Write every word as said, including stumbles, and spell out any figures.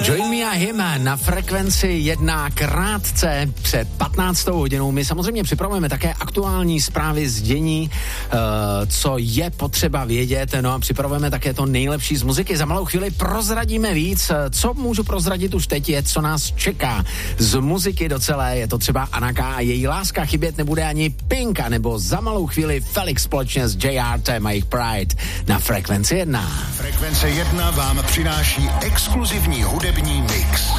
Join me a him na frekvenci jedna krátce před patnáctou hodinou. My samozřejmě připravujeme také aktuální zprávy z dění, uh, co je potřeba vědět, no a připravujeme také to nejlepší z muziky. Za malou chvíli prozradíme víc. Co můžu prozradit už teď je, co nás čeká z muziky do celé. Je to třeba Anaka a její láska, chybět nebude ani Pinka, nebo za malou chvíli Felix společně s J R T a jejich Pride na frekvenci jedna. Frekvence jedna vám přináší exkluzivní hudební mix.